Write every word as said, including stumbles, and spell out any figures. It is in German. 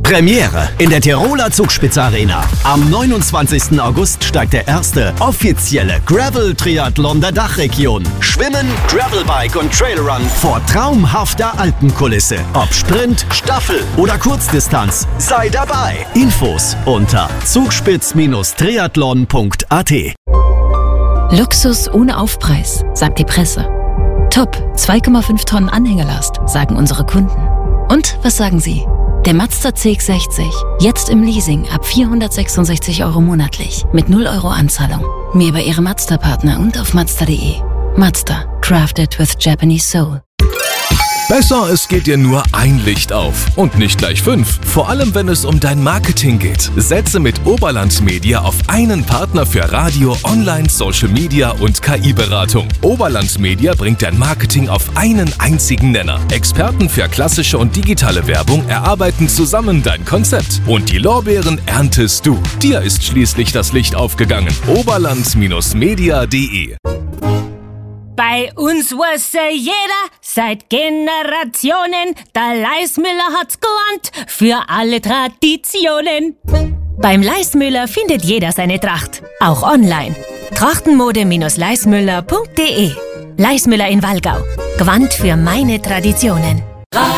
Premiere in der Tiroler Zugspitze-Arena. Am neunundzwanzigsten August steigt der erste offizielle Gravel-Triathlon der Dachregion. Schwimmen, Gravelbike und Trailrun vor traumhafter Alpenkulisse. Ob Sprint, Staffel oder Kurzdistanz, sei dabei. Infos unter zugspitz Triathlon punkt a t. Luxus ohne Aufpreis, sagt die Presse. Top, zwei Komma fünf Tonnen Anhängelast, sagen unsere Kunden. Und was sagen Sie? Der Mazda C X sechzig, jetzt im Leasing ab vierhundertsechsundsechzig Euro monatlich, mit null Euro Anzahlung. Mehr bei Ihrem Mazda-Partner und auf mazda punkt de. Mazda, crafted with Japanese soul. Besser, es geht dir nur ein Licht auf und nicht gleich fünf. Vor allem, wenn es um dein Marketing geht. Setze mit Oberland Media auf einen Partner für Radio, Online, Social Media und K I-Beratung. Oberland Media bringt dein Marketing auf einen einzigen Nenner. Experten für klassische und digitale Werbung erarbeiten zusammen dein Konzept. Und die Lorbeeren erntest du. Dir ist schließlich das Licht aufgegangen. Oberland Media punkt de. Bei uns wusste jeder seit Generationen, der Leismüller hat's gelernt für alle Traditionen. Beim Leismüller findet jeder seine Tracht, auch online. Trachtenmode Leismüller punkt de. Leismüller in Wallgau. Gewand für meine Traditionen.